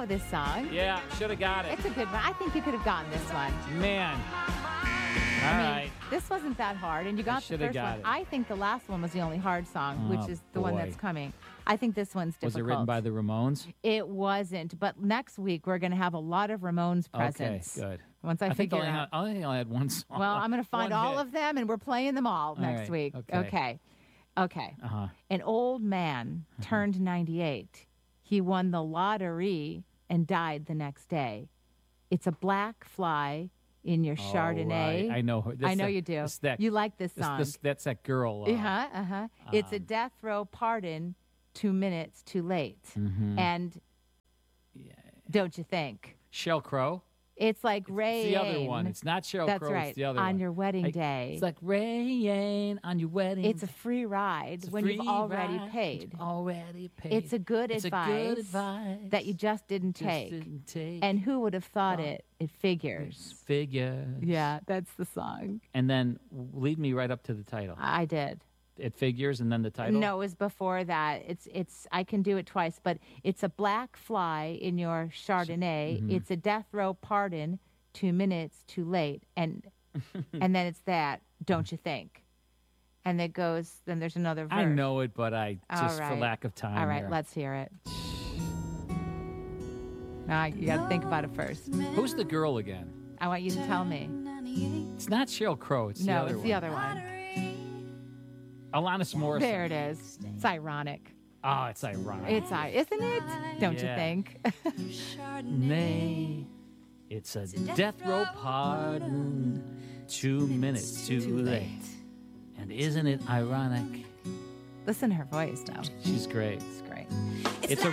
know this song. Yeah, should have got it. It's a good one. I think you could have gotten this one. Man. All right. This wasn't that hard, and you got the shoulda first got one. it. I think the last one was the only hard song, which is the one boy. that's coming. I think this one's difficult. Was it written by the Ramones? It wasn't, but next week we're going to have a lot of Ramones presents. Okay, good. Once I think figure I it out. think I had one song. Well, I'm going to find One all hit. of them, and we're playing them all next right, week. okay. Okay. Uh-huh. An old man turned 98. He won the lottery and died the next day. It's a black fly in your Chardonnay. Right. I know her. I know you do. You like this song. That's that girl. It's a death row pardon 2 minutes too late. Mm-hmm. And don't you think? Sheryl Crow. It's like Ray It's the other Ain. one. It's not Sheryl That's Crow. right. It's the other on one. your wedding day. It's like Ray Ain on your wedding. It's a free ride It's a when you've free already ride. paid. Already paid. It's a good It's advice, a good advice that you just didn't take. didn't take. And who would have thought it? It figures. Figures. Yeah, that's the song. And then lead me right up to the title. I did. It figures and then the title? No, it was before that. It's. I can do it twice, but it's a black fly in your Chardonnay. Mm-hmm. It's a death row pardon 2 minutes too late, and then it's that. Don't you think? And it goes. Then there's another verse. I know it, but I just All for right. lack of time. All right, here. let's hear it. Now you got to think about it first. Who's the girl again? I want you to tell me. It's not Sheryl Crow. It's the No, other it's one. the other one. Alanis Morissette. There it is. It's ironic. Oh, it's ironic. Isn't it? Don't you Yeah. think? Nay, it's a death row pardon 2 minutes too late. And isn't it ironic? Listen to her voice, though. She's great. It's great. It's a